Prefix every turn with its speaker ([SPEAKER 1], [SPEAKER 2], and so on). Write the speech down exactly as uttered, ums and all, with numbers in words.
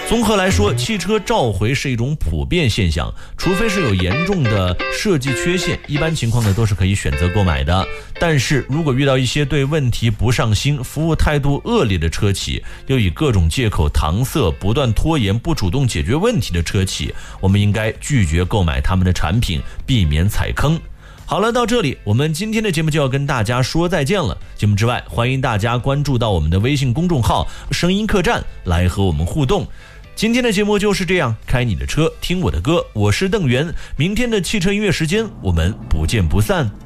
[SPEAKER 1] 综合来说，汽车召回是一种普遍现象，除非是有严重的设计缺陷，一般情况呢都是可以选择购买的。但是如果遇到一些对问题不上心、服务态度恶劣的车企，又以各种借口搪塞、不断拖延、不主动解决问题的车企，我们应该拒绝购买他们的产品，避免踩坑。好了，到这里我们今天的节目就要跟大家说再见了。节目之外，欢迎大家关注到我们的微信公众号声音客栈来和我们互动。今天的节目就是这样，开你的车听我的歌，我是邓源，明天的汽车音乐时间我们不见不散。